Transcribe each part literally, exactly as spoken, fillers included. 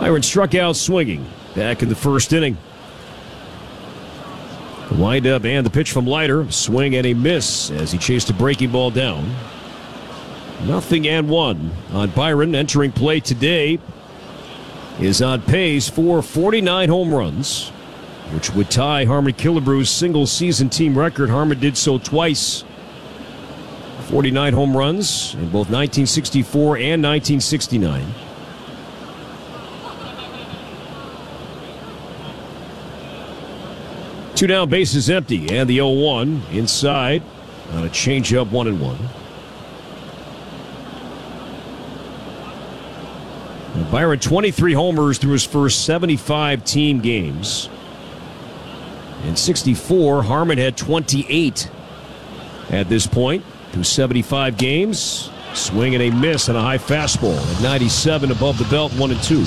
Byron struck out swinging back in the first inning. The windup and the pitch from Leiter. Swing and a miss as he chased a breaking ball down. Nothing and one on Byron. Entering play today is on pace for forty-nine home runs, which would tie Harmon Killebrew's single-season team record. Harmon did so twice. forty-nine home runs in both nineteen sixty-four and nineteen sixty-nine. Two down, bases empty, and the oh one inside on a changeup, one and one. Now Byron, twenty-three homers through his first seventy-five team games. In sixty-four, Harmon had twenty-eight at this point through seventy-five games. Swing and a miss on a high fastball at ninety-seven above the belt, one and two.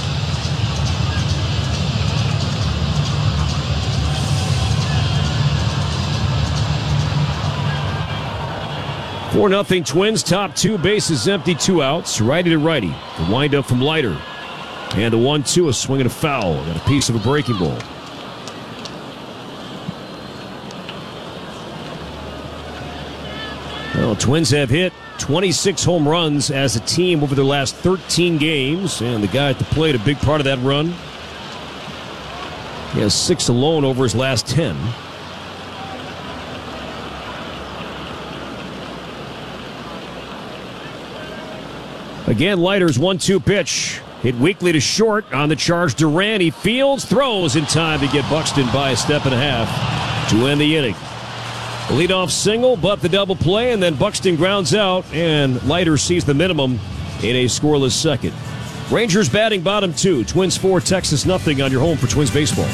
four nothing Twins, top two, bases empty, two outs, righty to righty. The windup from Leiter. And the one two, a swing and a foul. Got a piece of a breaking ball. Well, Twins have hit twenty-six home runs as a team over their last thirteen games. And the guy at the plate, a big part of that run. He has six alone over his last ten. Again, Leiter's one two pitch. Hit weakly to short on the charge. Duran, he fields, throws in time to get Buxton by a step and a half to end the inning. The leadoff single, but the double play, and then Buxton grounds out, and Leiter sees the minimum in a scoreless second. Rangers batting bottom two. Twins four, Texas nothing on your home for Twins baseball.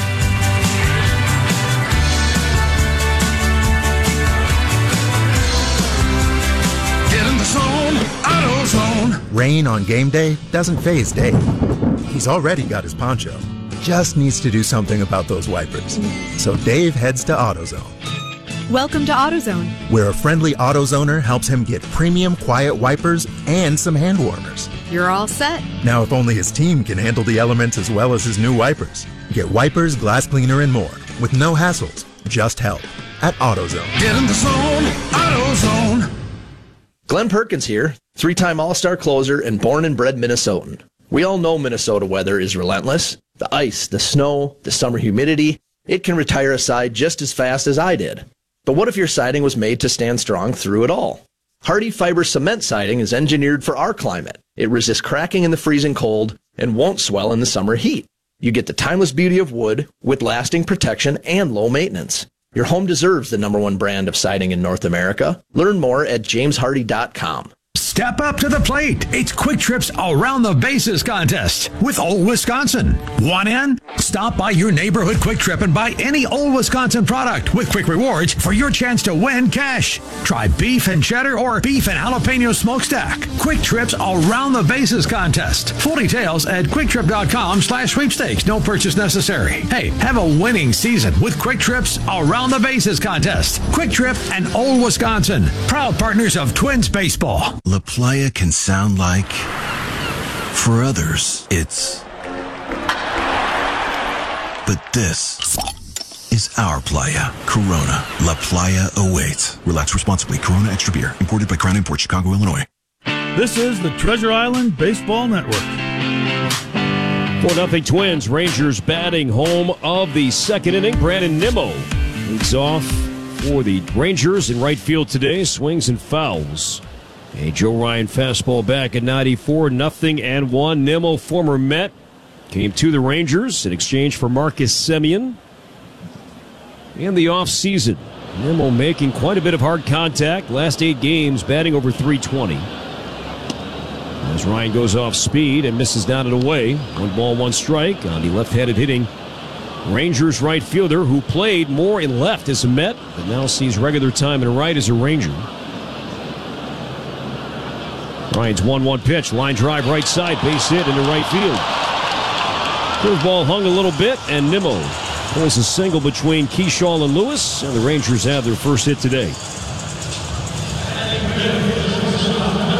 Rain on game day doesn't faze Dave. He's already got his poncho. Just needs to do something about those wipers. So Dave heads to AutoZone. Welcome to AutoZone, where a friendly AutoZoner helps him get premium quiet wipers and some hand warmers. You're all set. Now if only his team can handle the elements as well as his new wipers. Get wipers, glass cleaner, and more with no hassles, just help at AutoZone. Get in the zone, AutoZone. Glenn Perkins here, three-time All-Star closer and born and bred Minnesotan. We all know Minnesota weather is relentless. The ice, the snow, the summer humidity, it can retire a side just as fast as I did. But what if your siding was made to stand strong through it all? Hardy Fiber Cement Siding is engineered for our climate. It resists cracking in the freezing cold and won't swell in the summer heat. You get the timeless beauty of wood with lasting protection and low maintenance. Your home deserves the number one brand of siding in North America. Learn more at james hardy dot com. Step up to the plate. It's Quick Trip's Around the Bases contest with Old Wisconsin. Want in? Stop by your neighborhood Quick Trip and buy any Old Wisconsin product with quick rewards for your chance to win cash. Try beef and cheddar or beef and jalapeno smokestack. Quick Trip's Around the Bases contest. Full details at quicktrip.com slash sweepstakes. No purchase necessary. Hey, have a winning season with Quick Trip's Around the Bases contest. Quick Trip and Old Wisconsin, proud partners of Twins baseball. La Playa can sound like, for others, it's, but this is our playa. Corona. La Playa awaits. Relax responsibly. Corona Extra Beer. Imported by Crown Imports, Chicago, Illinois. This is the Treasure Island Baseball Network. four nothing Twins. Rangers batting home of the second inning. Brandon Nimmo leads off for the Rangers in right field today. Swings and fouls. A Joe Ryan fastball back at ninety-four, nothing and one. Nimmo, former Met, came to the Rangers in exchange for Marcus Semien. In the offseason, Nimmo making quite a bit of hard contact. Last eight games, batting over three twenty. As Ryan goes off speed and misses down and away. One ball, one strike on the left-handed hitting Rangers right fielder who played more in left as a Met, but now sees regular time in right as a Ranger. Ryan's one one pitch, line drive right side, base hit into right field. Curveball hung a little bit, and Nimmo pulls a single between Keyshaw and Lewis, and the Rangers have their first hit today.